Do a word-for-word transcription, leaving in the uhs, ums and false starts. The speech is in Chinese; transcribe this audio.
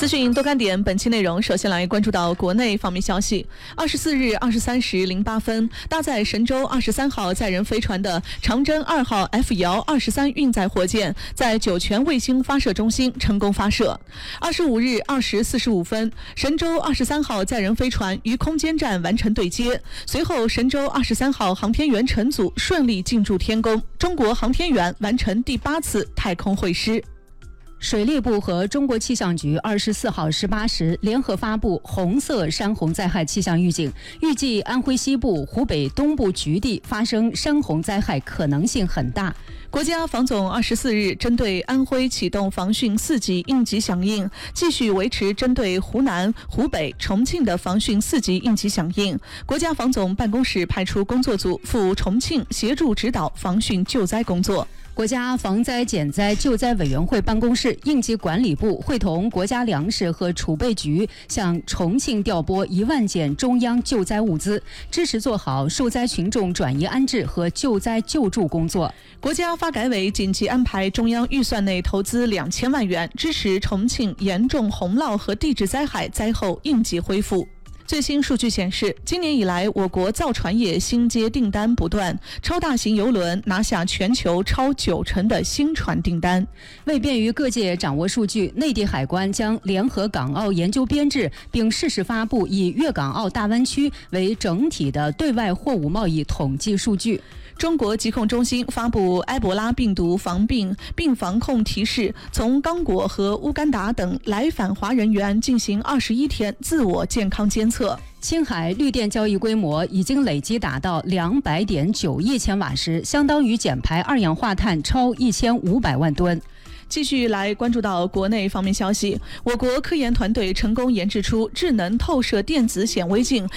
资讯多看点，本期内容首先来关注到国内方面消息。二十四日二十三时零八分，搭载神舟二十三号载人飞船的长征二号 F 遥二十三运载火箭在酒泉卫星发射中心成功发射。二十五日二时四十五分，神舟二十三号载人飞船与空间站完成对接，随后神舟二十三号航天员乘组顺利进驻天宫，中国航天员完成第八次太空会师。 水利部和中国气象局二十四号十八时联合发布红色山洪灾害气象预警，预计安徽西部、湖北东部局地发生山洪灾害可能性很大。 国家防总二十四日针对安徽启动防汛四级应急响应，继续维持针对湖南、湖北、重庆的防汛四级应急响应。国家防总办公室派出工作组赴重庆协助指导防汛救灾工作。 国家防灾减灾救灾委员会办公室、应急管理部会同国家粮食和储备局向重庆调拨一万件中央救灾物资，支持做好受灾群众转移安置和救灾救助工作。 国家发改委紧急安排中央预算内投资两千万元，支持重庆严重洪涝和地质灾害灾后应急恢复。最新数据显示，今年以来，我国造船业新接订单不断，超大型邮轮拿下全球超九成的新船订单。 为便于各界掌握数据，内地海关将联合港澳研究编制，并适时发布以粤港澳大湾区为整体的对外货物贸易统计数据。 中国疾控中心发布埃博拉病毒防病并防控提示，从刚果和乌干达等来返华人员进行二十一天自我健康监测。 青海绿电交易规模已经累计达到两百点九亿千瓦时，相当于减排二氧化碳超一千五百万吨。 继续来关注到国内方面消息，我国科研团队成功研制出智能透射电子显微镜